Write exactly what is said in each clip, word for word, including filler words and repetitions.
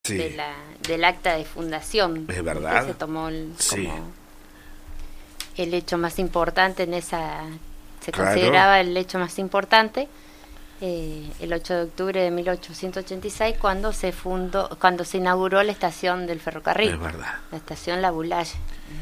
sí. de la, del acta de fundación. Es verdad. Se tomó el, sí. como el hecho más importante en esa, se Claro. consideraba el hecho más importante, eh, el ocho de octubre de mil ochocientos ochenta y seis, cuando se fundó, cuando se inauguró la estación del ferrocarril, Es verdad. la estación La Boulaye.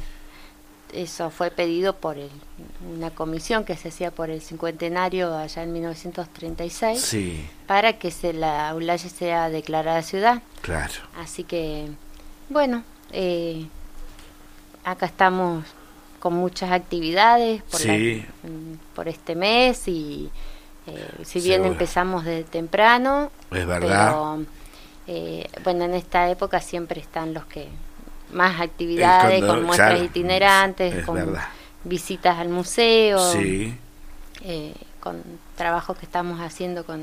Eso fue pedido por el, una comisión que se hacía por el cincuentenario allá en mil novecientos treinta y seis, Sí, para que se, la Boulaye sea declarada ciudad. claro. Así que, bueno, eh, acá estamos con muchas actividades por, Sí. la, por este mes y eh, si bien Seguro. empezamos de temprano, Es verdad. pero eh, bueno, en esta época siempre están los que más actividades, cuando- con muestras claro, itinerantes, es con verdad. visitas al museo, Sí, eh, con trabajos que estamos haciendo con,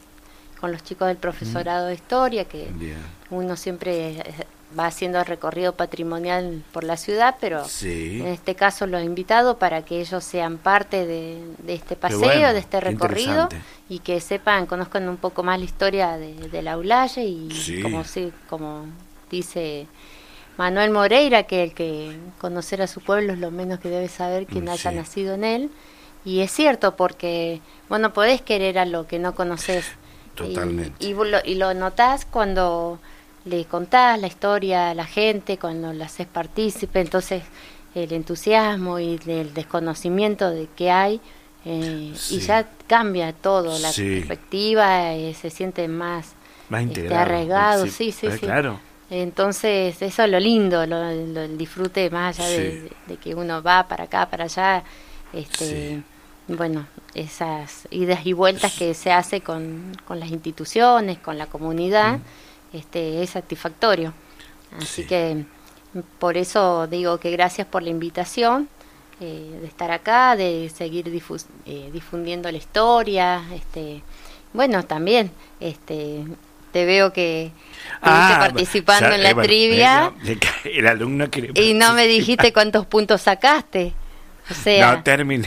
con los chicos del profesorado de historia, que bien. uno siempre eh, va haciendo recorrido patrimonial por la ciudad, pero Sí. en este caso los he invitado para que ellos sean parte de, de este paseo, bueno, de este qué recorrido, interesante. y que sepan, conozcan un poco más la historia de, de la Boulaye y Sí. como, sí, como dice Manuel Moreira, que el que conocer a su pueblo es lo menos que debe saber quien haya Sí. nacido en él. Y es cierto, porque bueno, podés querer a lo que no conoces. Totalmente. Y, y, vos lo, y lo notás cuando le contás la historia a la gente, cuando la haces partícipe, entonces el entusiasmo y el desconocimiento de qué hay, eh, Sí. y ya cambia todo, la Sí. perspectiva, eh, se siente más, Más este, integrado. arraigado, sí, sí, Eh, sí. Claro. Entonces, eso es lo lindo, lo, lo- el disfrute más allá Sí. de, de que uno va para acá, para allá, este, Sí. bueno, esas idas y vueltas que se hace con, con las instituciones, con la comunidad, este, es satisfactorio. Así Sí. que por eso digo que gracias por la invitación, eh, de estar acá, de seguir difus- eh, difundiendo la historia, este, bueno, también, este, te veo que estuviste participando ya, en la eh, bueno, trivia eh, no, el alumno quiere y no me participar. dijiste cuántos puntos sacaste. O sea, No terminé.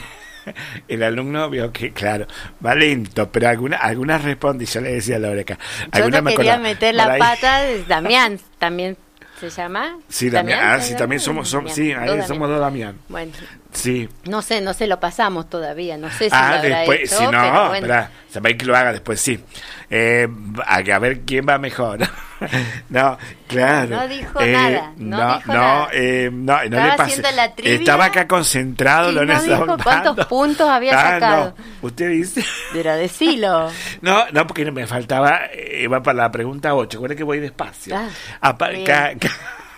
El alumno vio que, claro, va lento, pero alguna, algunas responde, y yo le decía a la acá. yo Algunas no me quería acordaba. meter Por la ahí- pata de Damián, también se llama. Sí, Damián. Ah, ¿Se sí, llama? también somos, somos sí, Damián, ahí dos Damián. somos dos Damián. Bueno, Sí. no sé, no se lo pasamos todavía, no sé si Ah, lo habrá después, hecho, si no, pero bueno. espera, sabéis que lo haga después, sí. Eh, a, a ver quién va mejor. No, claro. No dijo Eh, nada, no no, dijo no, nada. eh, no, no Estaba le pasé. haciendo la trivia Estaba acá concentrado, y lo no dijo necesitaba. cuántos puntos había Ah, sacado. no. Usted dice. Pero decilo. No, no, porque me faltaba, eh, iba para la pregunta ocho. Recuerda que voy despacio. Ah, Apa- bien. ca- ca-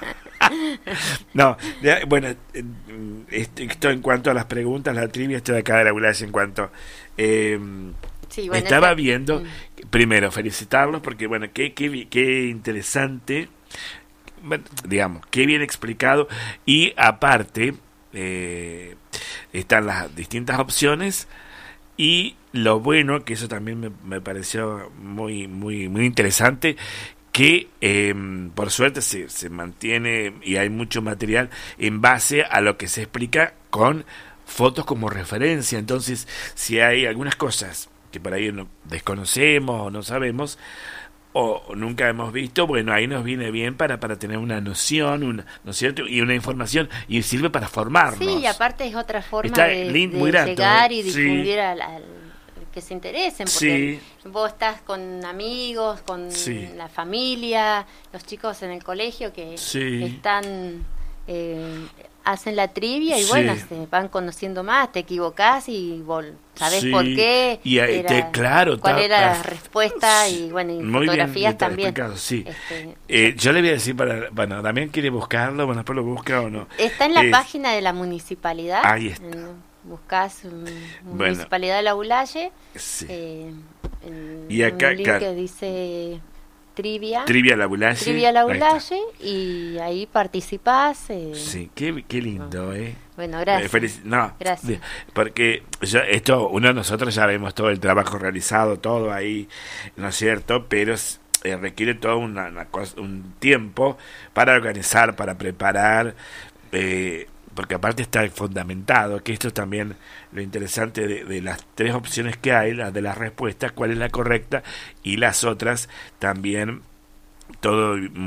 no, ya, bueno, eh, esto, esto en cuanto a las preguntas, la trivia, estoy acá de la Boulaye en cuanto. Eh, Sí, bueno, estaba ese- viendo, Mm. primero, felicitarlos porque, bueno, qué, qué, qué interesante, bueno, digamos, qué bien explicado. Y aparte, eh, están las distintas opciones. Y lo bueno, que eso también me, me pareció muy, muy, muy interesante, que eh, por suerte se, se mantiene y hay mucho material en base a lo que se explica con fotos como referencia. Entonces, si hay algunas cosas que por ahí no desconocemos o no sabemos o nunca hemos visto, bueno, ahí nos viene bien para, para tener una noción, una, ¿no es cierto? Y una información, y sirve para formarnos. Sí, y aparte es otra forma Está de, lin- de muy grato, llegar ¿eh? y Sí. difundir al, al- que se interesen, porque Sí. vos estás con amigos, con Sí. la familia, los chicos en el colegio que Sí. están, eh, hacen la trivia y Sí. bueno, se van conociendo más, te equivocás y vos sabés Sí. por qué, Y ahí era- te- claro, cuál ta- era ta- la respuesta y bueno, y Muy bien fotografías está también. explicado, sí. Este, Eh, yo le voy a decir para, bueno, también quiere buscarlo, bueno, después lo busca o no. Está en la Eh, página de la municipalidad. Ahí está. En- buscás um, Bueno. Municipalidad de la Boulaye. Sí. Eh, en Y acá, un link claro. que dice trivia. Trivia la Boulaye. Trivia la Ahí está. Boulaye. Y ahí participás. eh, Sí, qué, qué lindo, ¿eh? Bueno, Eh, gracias. felici- no, Gracias. de- porque ya esto, uno de nosotros ya vemos todo el trabajo realizado, todo ahí, ¿no es cierto? Pero es- eh, requiere todo una, una cosa- un tiempo para organizar, para preparar, eh, porque aparte está fundamentado, que esto es también lo interesante de, de las tres opciones que hay, las de las respuestas, cuál es la correcta, y las otras también todo